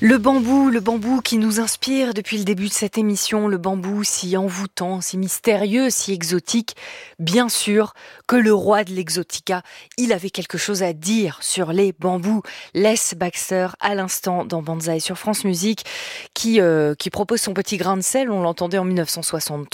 Le bambou qui nous inspire depuis le début de cette émission, le bambou si envoûtant, si mystérieux, si exotique. Bien sûr que le roi de l'exotica, il avait quelque chose à dire sur les bambous. Les Baxter, à l'instant dans Banzai sur France Musique, qui propose son petit grain de sel, on l'entendait en 1963.